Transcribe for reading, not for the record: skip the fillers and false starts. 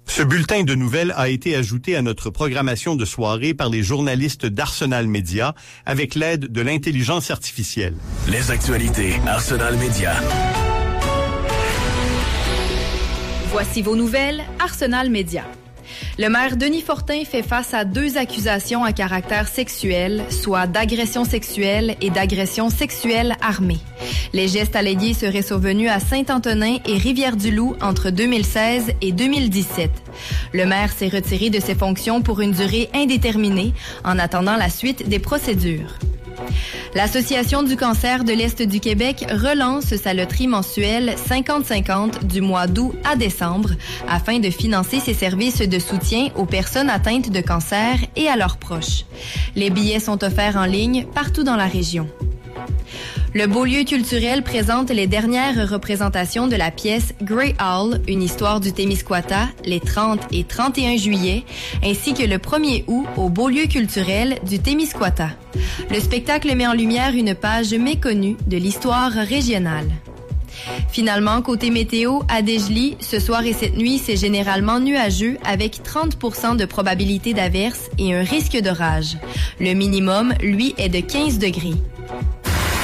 Ce bulletin de nouvelles a été ajouté à notre programmation de soirée par les journalistes d'Arsenal Média avec l'aide de l'intelligence artificielle. Les actualités Arsenal Média. Voici vos nouvelles Arsenal Média. Le maire Denis Fortin fait face à 2 accusations à caractère sexuel, soit d'agression sexuelle et d'agression sexuelle armée. Les gestes allégués seraient survenus à Saint-Antonin et Rivière-du-Loup entre 2016 et 2017. Le maire s'est retiré de ses fonctions pour une durée indéterminée en attendant la suite des procédures. L'Association du cancer de l'Est du Québec relance sa loterie mensuelle 50-50 du mois d'août à décembre afin de financer ses services de soutien aux personnes atteintes de cancer et à leurs proches. Les billets sont offerts en ligne partout dans la région. Le Beaulieu culturel présente les dernières représentations de la pièce Grey Owl, une histoire du Témiscouata, les 30 et 31 juillet, ainsi que le 1er août au Beaulieu culturel du Témiscouata. Le spectacle met en lumière une page méconnue de l'histoire régionale. Finalement, côté météo, à Desjely, ce soir et cette nuit, c'est généralement nuageux avec 30% de probabilité d'averse et un risque d'orage. Le minimum, lui, est de 15 degrés.